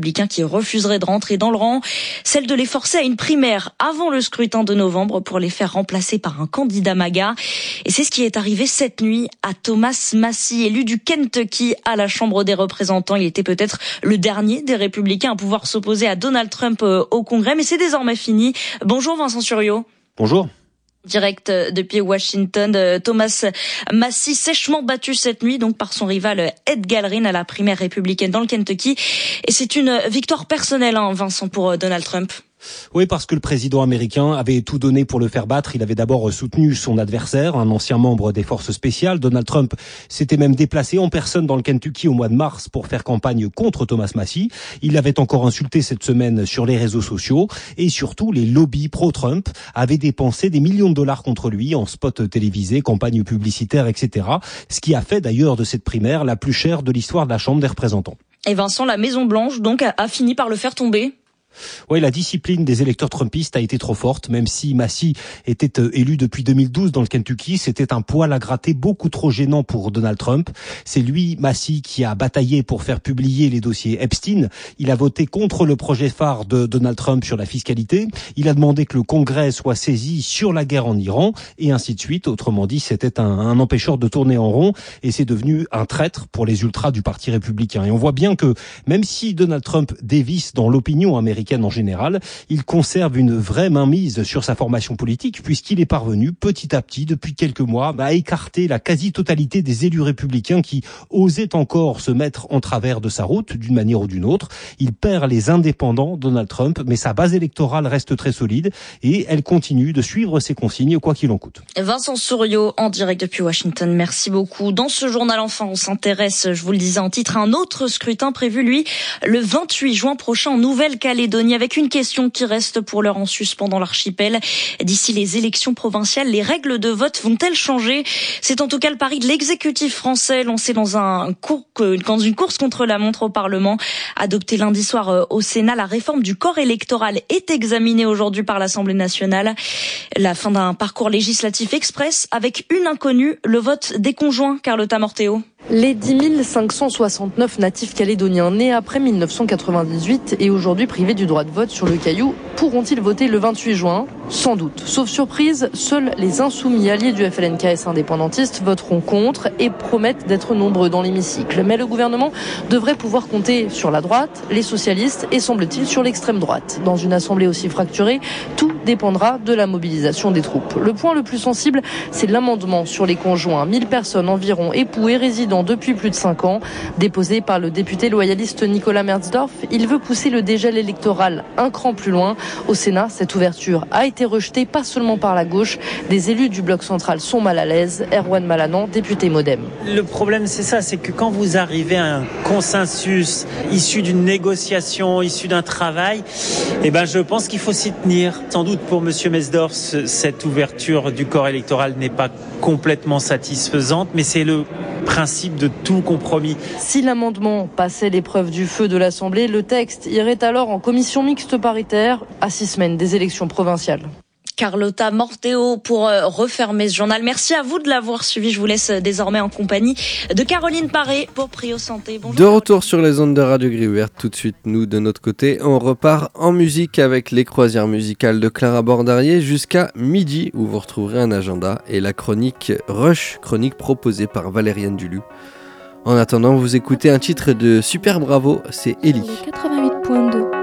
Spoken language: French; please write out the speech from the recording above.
républicains qui refuseraient de rentrer dans le rang, celle de les forcer à une primaire avant le scrutin de novembre pour les faire remplacer par un candidat MAGA. Et c'est ce qui est arrivé cette nuit à Thomas Massie, élu du Kentucky à la Chambre des représentants. Il était peut-être le dernier des républicains à pouvoir s'opposer à Donald Trump au Congrès, mais c'est désormais fini. Bonjour Vincent Suriot. Bonjour. Direct depuis Washington, Thomas Massie sèchement battu cette nuit donc par son rival Ed Gallerin à la primaire républicaine dans le Kentucky. Et c'est une victoire personnelle, Vincent, pour Donald Trump. Oui, parce que le président américain avait tout donné pour le faire battre. Il avait d'abord soutenu son adversaire, un ancien membre des forces spéciales. Donald Trump s'était même déplacé en personne dans le Kentucky au mois de mars pour faire campagne contre Thomas Massie. Il l'avait encore insulté cette semaine sur les réseaux sociaux. Et surtout, les lobbies pro-Trump avaient dépensé des millions de dollars contre lui en spots télévisés, campagnes publicitaires, etc. Ce qui a fait d'ailleurs de cette primaire la plus chère de l'histoire de la Chambre des représentants. Et Vincent, la Maison-Blanche donc a fini par le faire tomber. Oui, la discipline des électeurs trumpistes a été trop forte, même si Massie était élu depuis 2012 dans le Kentucky. C'était un poil à gratter beaucoup trop gênant pour Donald Trump. C'est lui, Massie, qui a bataillé pour faire publier les dossiers Epstein. Il a voté contre le projet phare de Donald Trump sur la fiscalité. Il a demandé que le Congrès soit saisi sur la guerre en Iran et ainsi de suite. Autrement dit, c'était un empêcheur de tourner en rond et c'est devenu un traître pour les ultras du Parti républicain. Et on voit bien que même si Donald Trump dévisse dans l'opinion américaine en général, il conserve une vraie mainmise sur sa formation politique puisqu'il est parvenu petit à petit, depuis quelques mois, à écarter la quasi-totalité des élus républicains qui osaient encore se mettre en travers de sa route d'une manière ou d'une autre. Il perd les indépendants, Donald Trump, mais sa base électorale reste très solide et elle continue de suivre ses consignes quoi qu'il en coûte. Vincent Suriot en direct depuis Washington, merci beaucoup. Dans ce journal enfin, on s'intéresse, je vous le disais en titre, à un autre scrutin prévu, lui, le 28 juin prochain en Nouvelle-Calédonie, avec une question qui reste pour l'heure en suspens dans l'archipel. D'ici les élections provinciales, les règles de vote vont-elles changer? C'est en tout cas le pari de l'exécutif français lancé dans une course contre la montre au Parlement. Adopté lundi soir au Sénat, la réforme du corps électoral est examinée aujourd'hui par l'Assemblée nationale. La fin d'un parcours législatif express avec une inconnue, le vote des conjoints, Carlotta Morteo. Les 10 569 natifs calédoniens nés après 1998 et aujourd'hui privés du droit de vote sur le Caillou pourront-ils voter le 28 juin ? Sans doute. Sauf surprise, seuls les insoumis alliés du FLNKS indépendantiste voteront contre et promettent d'être nombreux dans l'hémicycle. Mais le gouvernement devrait pouvoir compter sur la droite, les socialistes et semble-t-il sur l'extrême droite. Dans une assemblée aussi fracturée, tout dépendra de la mobilisation des troupes. Le point le plus sensible, c'est l'amendement sur les conjoints. 1000 personnes environ, époux et résidents depuis plus de 5 ans. Déposé par le député loyaliste Nicolas Merzdorf, il veut pousser le dégel électoral un cran plus loin. Au Sénat, cette ouverture a été rejetée pas seulement par la gauche. Des élus du bloc central sont mal à l'aise. Erwan Malanan, député Modem. Le problème, c'est ça, c'est que quand vous arrivez à un consensus issu d'une négociation, issu d'un travail, je pense qu'il faut s'y tenir. Sans doute pour M. Merzdorf, cette ouverture du corps électoral n'est pas complètement satisfaisante, mais c'est le principe de tout compromis. Si l'amendement passait l'épreuve du feu de l'Assemblée, le texte irait alors en commission mixte paritaire à 6 semaines des élections provinciales. Carlotta Morteo pour refermer ce journal. Merci à vous de l'avoir suivi. Je vous laisse désormais en compagnie de Caroline Paré pour Prio Santé. Bonjour. De retour sur les ondes de Radio Gris Ouverte. Tout de suite, nous, de notre côté, on repart en musique avec les croisières musicales de Clara Bordarier jusqu'à midi où vous retrouverez un agenda et la chronique Rush, chronique proposée par Valériane Dulu. En attendant, vous écoutez un titre de Super Bravo, c'est Ellie. 88.2.